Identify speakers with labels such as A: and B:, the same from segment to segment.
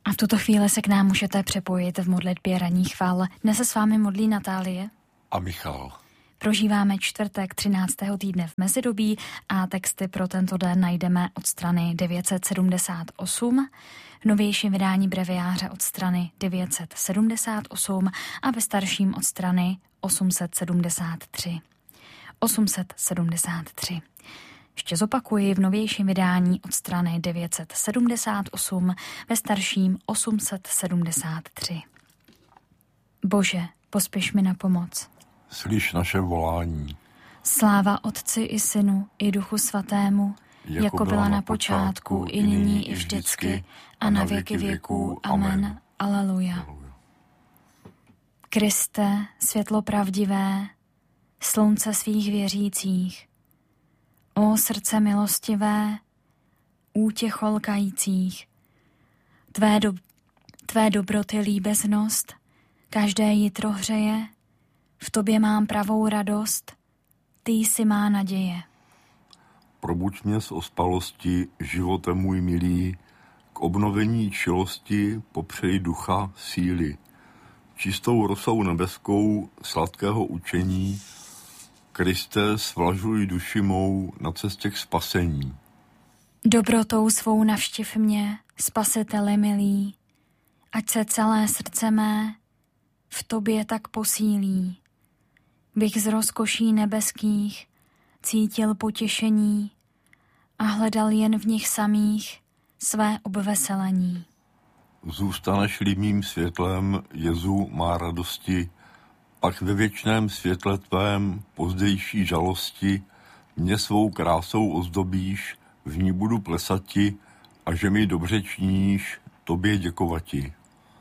A: A v tuto chvíli se k nám můžete připojit v modlitbě ranní chval. Dnes se s vámi modlí Natálie
B: a Michal.
A: Prožíváme čtvrtek 13. týdne v mezidobí a texty pro tento den najdeme od strany 978, v novějším vydání breviáře od strany 978 a ve starším od strany 873. 873. Ještě zopakuji, v novějším vydání od strany 978, ve starším 873. Bože, pospěš mi na pomoc.
B: Slyš naše volání.
A: Sláva Otci i Synu i Duchu Svatému, jako byla na počátku, i nyní, i vždycky, a na věky věků. Amen. Aleluja. Kriste, světlo pravdivé, slunce svých věřících, o srdce milostivé, útěcho lkajících, tvé dobroty líbeznost, každé jitro hřeje, v tobě mám pravou radost, ty jsi má naděje.
B: Probuď mě z ospalosti, živote můj milý, k obnovení čilosti popřej ducha síly. Čistou rosou nebeskou sladkého učení, Kriste, svlažuj duši mou na cestě k spasení.
A: Dobrotou svou navštiv mě, Spasiteli milý, ať se celé srdce mé v tobě tak posílí. Bych z rozkoší nebeských cítil potěšení a hledal jen v nich samých své obveselení.
B: Zůstaneš-li mým světlem, Jezu, má radosti, pak ve věčném světle tvém pozdější žalosti mě svou krásou ozdobíš, v ní budu plesati a že mi dobře činíš, tobě děkovati.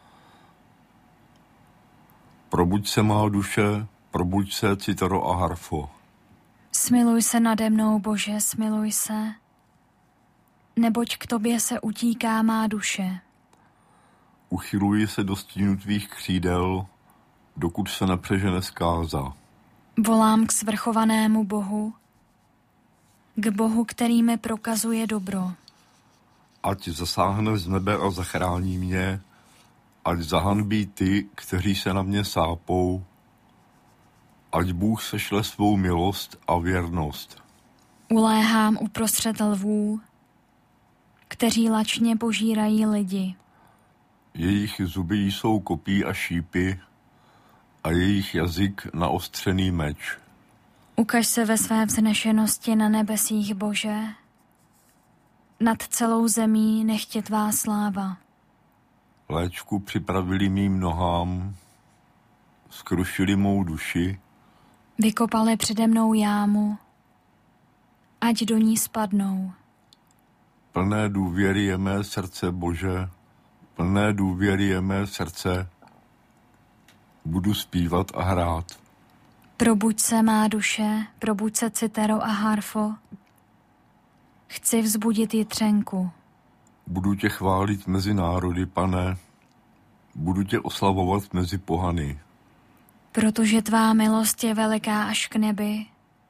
B: Probuď se má duše, probuď se, citaro a harfo.
A: Smiluj se nade mnou, Bože, smiluj se, neboť k tobě se utíká má duše.
B: Uchyluji se do stínu tvých křídel, dokud se nepřežene zkáza.
A: Volám k svrchovanému Bohu, k Bohu, který mi prokazuje dobro.
B: Ať zasáhne z nebe a zachrání mě, ať zahanbí ty, kteří se na mě sápou, ať Bůh sešle svou milost a věrnost.
A: Uléhám uprostřed lvů, kteří lačně požírají lidi.
B: Jejich zuby jsou kopí a šípy a jejich jazyk naostřený meč.
A: Ukaž se ve své vznešenosti na nebesích, Bože. Nad celou zemí nechtě tvá sláva.
B: Léčku připravili mým nohám, skrušili mou duši.
A: Vykopali přede mnou jámu, ať do ní spadnou.
B: Plné důvěry je mé srdce, Bože, plné důvěry je mé srdce, budu zpívat a hrát.
A: Probuď se má duše, probuď se, citero a harfo. Chci vzbudit jitřenku.
B: Budu tě chválit mezi národy, Pane, budu tě oslavovat mezi pohany.
A: Protože tvá milost je veliká až k nebi,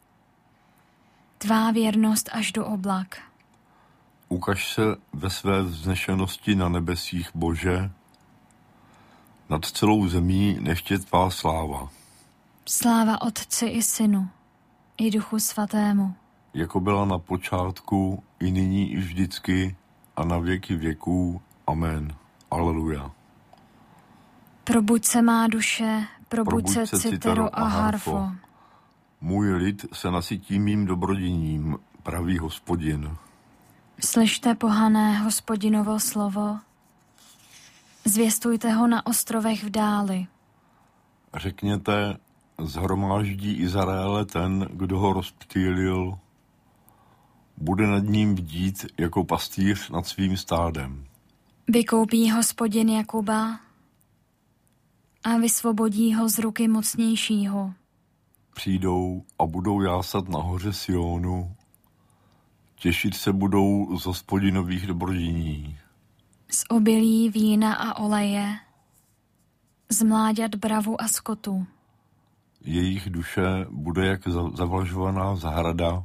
A: tvá věrnost až do oblak.
B: Ukaž se ve své vznešenosti na nebesích, Bože, nad celou zemí nechtě tvá sláva.
A: Sláva Otci i Synu, i Duchu Svatému.
B: Jako byla na počátku, i nyní, i vždycky, a na věky věků. Amen. Aleluja.
A: Probuď se má duše, probuď se, citero a harfo.
B: Můj lid se nasytí mým dobrodiním, pravý Hospodin.
A: Slyšte, pohané, Hospodinovo slovo, zvěstujte ho na ostrovech v dáli.
B: Řekněte, shromáždí Izraele ten, kdo ho rozptýlil, bude nad ním bdít jako pastýř nad svým stádem.
A: Vykoupí Hospodin Jakuba a vysvobodí ho z ruky mocnějšího.
B: Přijdou a budou jásat na hoře Sionu, těšit se budou z Hospodinových dobrodiní.
A: Z obilí, vína a oleje, z mláďat, bravu a skotu.
B: Jejich duše bude jak zavlažovaná zahrada,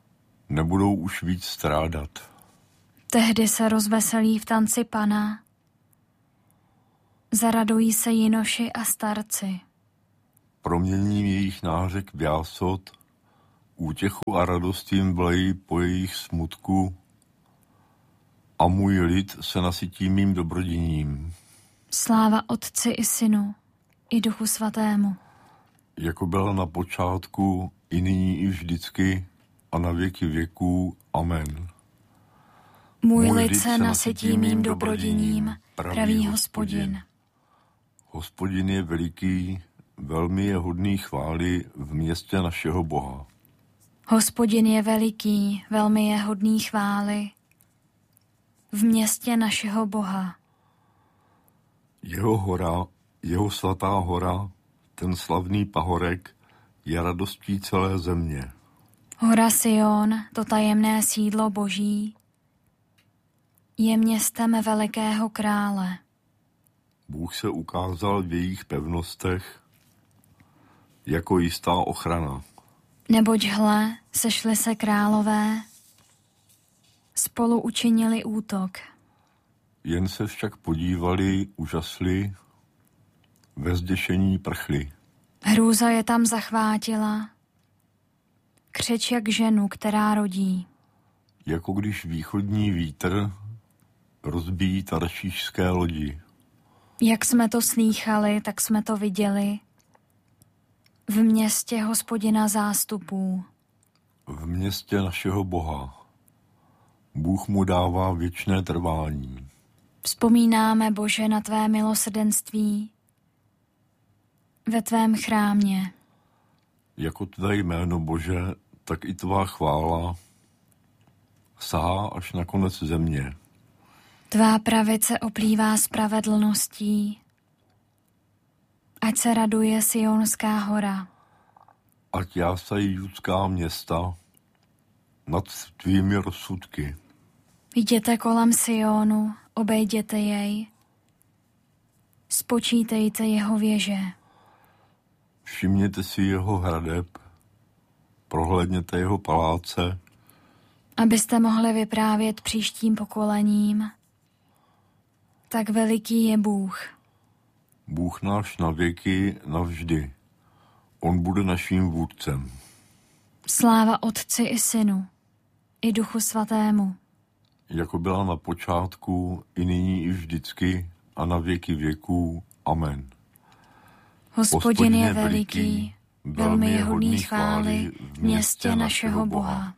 B: nebudou už víc strádat.
A: Tehdy se rozveselí v tanci Pana Zaradují se jinoši a starci.
B: Proměním jejich nářek v jásot, útěchu a radost jim vlejí po jejich smutku a můj lid se nasytí mým dobrodiním.
A: Sláva Otci i Synu, i Duchu Svatému.
B: Jako byla na počátku, i nyní, i vždycky, a na věky věků. Amen.
A: Můj lid se nasytí mým dobrodiním, praví Hospodin.
B: Hospodin je veliký, velmi je hodný chvály v městě našeho Boha.
A: Hospodin je veliký, velmi je hodný chvály v městě našeho Boha.
B: Jeho hora, jeho svatá hora, ten slavný pahorek, je radostí celé země.
A: Hora Sion, to tajemné sídlo Boží, je městem velikého krále.
B: Bůh se ukázal v jejich pevnostech jako jistá ochrana.
A: Neboť hle, sešli se králové, spolu učinili útok.
B: Jen se však podívali, úžasli, ve zděšení prchli.
A: Hrůza je tam zachvátila, křeč jak ženu, která rodí.
B: Jako když východní vítr rozbíjí taršíšské lodi.
A: Jak jsme to slýchali, tak jsme to viděli v městě Hospodina zástupů.
B: V městě našeho Boha. Bůh mu dává věčné trvání.
A: Vzpomínáme, Bože, na tvé milosrdenství ve tvém chrámě.
B: Jako tvé jméno, Bože, tak i tvá chvála sahá až na konec země.
A: Tvá pravice oplývá spravedlností, ať se raduje Sionská hora.
B: Ať jásají judská města nad tvými rozsudky.
A: Jděte kolem Sionu, obejděte jej, spočítejte jeho věže.
B: Všimněte si jeho hradeb, prohlédněte jeho paláce,
A: abyste mohli vyprávět příštím pokolením. Tak veliký je Bůh.
B: Bůh náš na věky, navždy. On bude naším vůdcem.
A: Sláva Otci i Synu, i Duchu Svatému.
B: Jako byla na počátku, i nyní, i vždycky, a na věky věků. Amen.
A: Hospodin je veliký, velmi je hodný chvály v městě našeho Boha.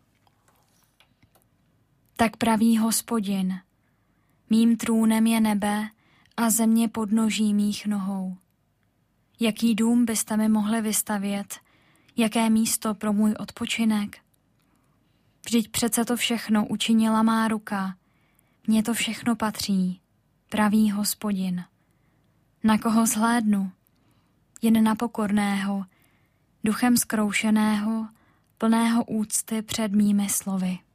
A: Tak praví Hospodin, mým trůnem je nebe a země podnoží mých nohou. Jaký dům byste mi mohli vystavět, jaké místo pro můj odpočinek? Vždyť přece to všechno učinila má ruka, mně to všechno patří, praví Hospodin. Na koho zhlédnu? Jen na pokorného, duchem zkroušeného, plného úcty před mými slovy.